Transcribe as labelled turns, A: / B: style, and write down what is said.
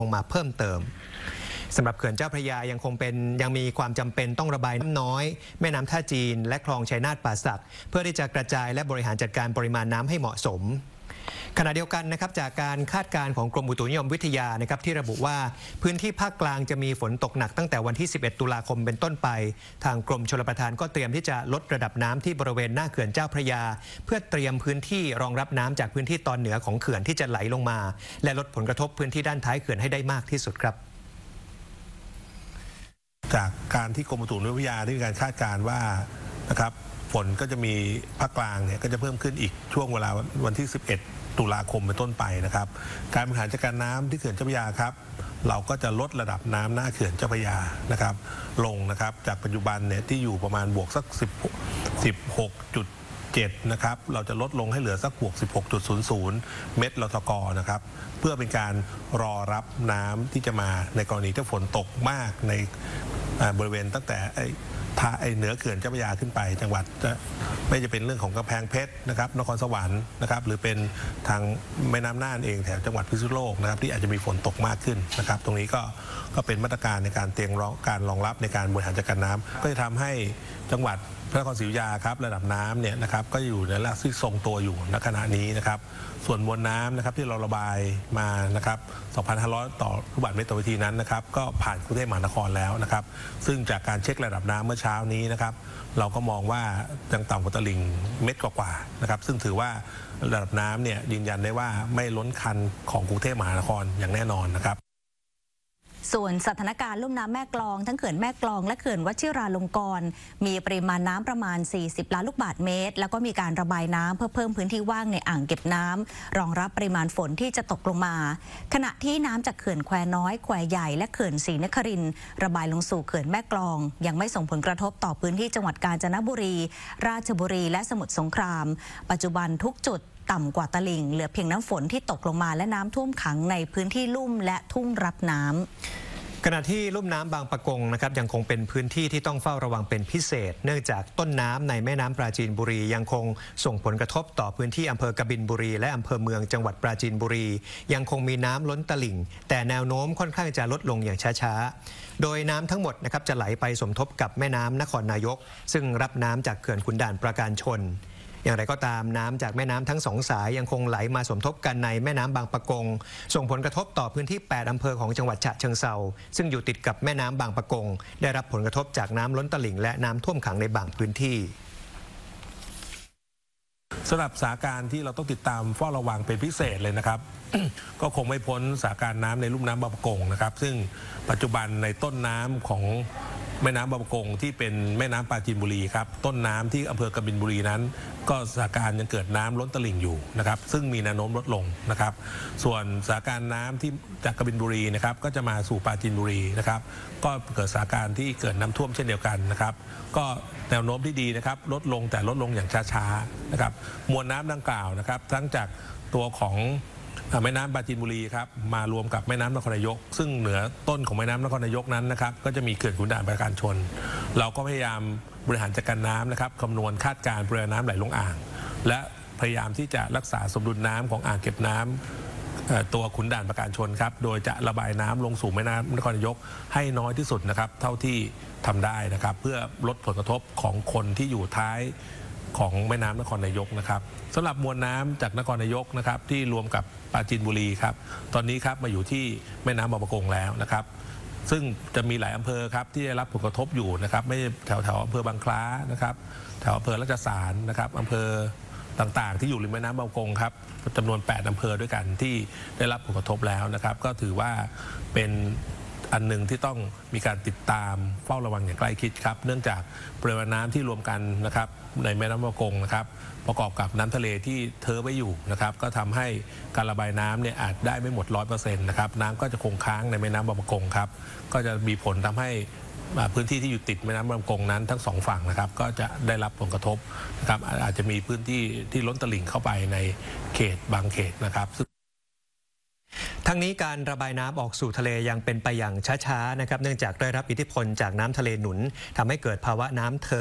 A: ลงมาเพิ่มเติมสำหรับเขื่อนเจ้าพระยายังมีความจำเป็นต้องระบายน้ำน้อยแม่น้ำท่าจีนและคลองชัยนาทป่าสักเพื่อที่จะกระจายและบริหารจัดการปริมาณน้ำให้เหมาะสมขณะเดียวกันนะครับจากการคาดการณ์ของกรมอุตุนิยมวิทยานะครับที่ระบุว่าพื้นที่ภาคกลางจะมีฝนตกหนักตั้งแต่วันที่11ตุลาคมเป็นต้นไปทางกรมชลประทานก็เตรียมที่จะลดระดับน้ำที่บริเวณหน้าเขื่อนเจ้าพระยาเพื่อเตรียมพื้นที่รองรับน้ำจากพื้นที่ตอนเหนือของเขื่อนที่จะไหลลงมาและลดผลกระทบพื้นที่ด้านท้ายเขื่อนให้ได้มากที่สุดครับ
B: จากการที่กรมอุตุนิยมวิทยาได้มีการคาดการณ์ว่านะครับฝนก็จะมีภาคกลางเนี่ยก็จะเพิ่มขึ้นอีกช่วงเวลาวันที่11ตุลาคมเป็นต้นไปนะครับการบริหารจัดการน้ำที่เขื่อนเจ้าพระยาครับเราก็จะลดระดับน้ำหน้าเขื่อนเจ้าพระยานะครับลงนะครับจากปัจจุบันเนี่ยที่อยู่ประมาณบวกสัก16.7นะครับเราจะลดลงให้เหลือสักบวก16.00 เมตรลทกนะครับเพื่อเป็นการรอรับน้ำที่จะมาในกรณีที่ฝนตกมากในบริเวณตั้งแต่เหนือเขื่อนเจ้าพระยาขึ้นไปจังหวัดไม่จะเป็นเรื่องของกำแพงเพชรนะครับนครสวรรค์นะครับหรือเป็นทางแม่น้ำน่านเองแถวจังหวัดพิษณุโลกนะครับที่อาจจะมีฝนตกมากขึ้นนะครับตรงนี้ก็เป็นมาตรการในการเตรียมการรองรับในการบริหารจัดการน้ำก็จะทำให้จังหวัดพระนครศรีอยุธยาครับระดับน้ำเนี่ยนะครับก็อยู่ในระดับที่ทรงตัวอยู่ณขณะนี้นะครับส่วนมวลน้ำนะครับที่เราระบายมานะครับ 2,500 ต่อลูกบาศก์เมตรต่อวินาทีนั้นนะครับก็ผ่านกรุงเทพมหานครแล้วนะครับซึ่งจากการเช็คระดับน้ำเมื่อเช้านี้นะครับเราก็มองว่ายังต่ำกว่าตลิ่งเมตรกว่าๆนะครับซึ่งถือว่าระดับน้ำเนี่ยยืนยันได้ว่าไม่ล้นคันของกรุงเทพมหานครอย่างแน่นอนนะครับ
C: ส่วนสถานการณ์ลุ่มน้ำแม่กลองทั้งเขื่อนแม่กลองและเขื่อนวชิราลงกรณ์มีปริมาณน้ำประมาณ40ล้านลูกบาศก์เมตรแล้วก็มีการระบายน้ำเพื่อเพิ่มพื้นที่ว่างในอ่างเก็บน้ำรองรับปริมาณฝนที่จะตกลงมาขณะที่น้ำจากเขื่อนแควน้อยแควใหญ่และเขื่อนศรีนครินทร์ระบายลงสู่เขื่อนแม่กลองยังไม่ส่งผลกระทบต่อพื้นที่จังหวัดกาญจนบุรีราชบุรีและสมุทรสงครามปัจจุบันทุกจุดต่ำกว่าตลิ่งเหลือเพียงน้ำฝนที่ตกลงมาและน้ำท่วมขังในพื้นที่ลุ่มและทุ่งรับน้ำ
A: ขณะที่ลุ่มน้ำบางปะกงนะครับยังคงเป็นพื้นที่ที่ต้องเฝ้าระวังเป็นพิเศษเนื่องจากต้นน้ำในแม่น้ำปราจีนบุรียังคงส่งผลกระทบต่อพื้นที่อำเภอกบินบุรีและอำเภอเมืองจังหวัดปราจีนบุรียังคงมีน้ำล้นตลิ่งแต่แนวโน้มค่อนข้างจะลดลงอย่างช้าๆโดยน้ำทั้งหมดนะครับจะไหลไปสมทบกับแม่น้ำนครนายกซึ่งรับน้ำจากเขื่อนขุนด่านปราการชนอย่างไรก็ตามน้ำจากแม่น้ำทั้งสองสายยังคงไหลมาสมทบกันในแม่น้ำบางปะกงส่งผลกระทบต่อพื้นที่8อำเภอของจังหวัดฉะเชิงเทราซึ่งอยู่ติดกับแม่น้ำบางปะกงได้รับผลกระทบจากน้ำล้นตลิ่งและน้ำท่วมขังในบางพื้นที่
B: สำหรับสถานการณ์ที่เราต้องติดตามเฝ้าระวังเป็นพิเศษเลยนะครับ ก็คงไม่พ้นสถานการณ์น้ำในลุ่มน้ำบางปะกงนะครับซึ่งปัจจุบันในต้นน้ำของแม่น้ำบางปะกงที่เป็นแม่น้ำปราจีนบุรีครับต้นน้ำที่อำเภอกบินบุรีนั้นก็สถานการณ์ยังเกิดน้ำล้นตลิ่งอยู่นะครับซึ่งมีแนวโน้มลดลงนะครับส่วนสถานการณ์น้ำที่จากกบินบุรีนะครับก็จะมาสู่ปราจีนบุรีนะครับก็เกิดสถานการณ์ที่เกิดน้ำท่วมเช่นเดียวกันนะครับก็แนวโน้มที่ดีนะครับลดลงแต่ลดลงอย่างช้าๆนะครับมวลน้ำดังกล่าวนะครับทั้งจากตัวของแม่น้ำปราจีนบุรีครับมารวมกับแม่น้ำนครนายกซึ่งเหนือต้นของแม่น้ำนครนายกนั้นนะครับก็จะมีเขื่อนขุนด่านปราการชนเราก็พยายามบริหารจัดการน้ำนะครับคำนวณคาดการณ์ปริมาณน้ำไหลลงอ่างและพยายามที่จะรักษาสมดุลน้ำของอ่างเก็บน้ำตัวขุนด่านปราการชนครับโดยจะระบายน้ำลงสู่แม่น้ำนครนายกให้น้อยที่สุดนะครับเท่าที่ทำได้นะครับเพื่อลดผลกระทบของคนที่อยู่ท้ายของแม่น้ำนครนายกนะครับสำหรับมวลน้ำจากนครนายกนะครับที่รวมกับปราจีนบุรีครับตอนนี้ครับมาอยู่ที่แม่น้ำบางปะกงแล้วนะครับซึ่งจะมีหลายอำเภอครับที่ได้รับผลกระทบอยู่นะครับไม่แถวอำเภอบางคล้านะครับแถวอำเภอราชสารนะครับอำเภอต่างๆที่อยู่ริมแม่น้ำบางปะกงครับจำนวน8อำเภอด้วยกันที่ได้รับผลกระทบแล้วนะครับก็ถือว่าเป็นอันหนึ่งที่ต้องมีการติดตามเฝ้าระวังอย่างใกล้ชิดครับเนื่องจากปริมาณน้ำที่รวมกันนะครับในแม่น้ำบางปะกงนะครับประกอบกับน้ำทะเลที่เทอะไว้อยู่นะครับก็ทำให้การระบายน้ำเนี่ยอาจได้ไม่หมด 100% นะครับน้ำก็จะคงค้างในแม่น้ำบางปะกงครับก็จะมีผลทำให้พื้นที่ที่อยู่ติดแม่น้ำบางปะกงนั้นทั้ง2ฝั่งนะครับก็จะได้รับผลกระทบนะครับอาจจะมีพื้นที่ที่ล้นตลิ่งเข้าไปในเขตบางเขตนะครับ
A: ทั้งนี้การระบายน้ำออกสู่ทะเลยังเป็นไปอย่างช้าๆนะครับเนื่องจากได้รับอิทธิพลจากน้ำทะเลหนุนทำให้เกิดภาวะน้ำเทอะ